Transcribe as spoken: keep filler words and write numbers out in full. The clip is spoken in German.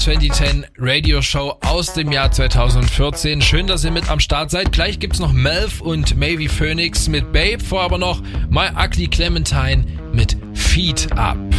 zwanzig zehn Radio Show aus dem Jahr zweitausendvierzehn. Schön, dass ihr mit am Start seid. Gleich gibt's noch Melv und Mavie Phoenix mit Babe, vor aber noch My Ugly Clementine mit Feed Up.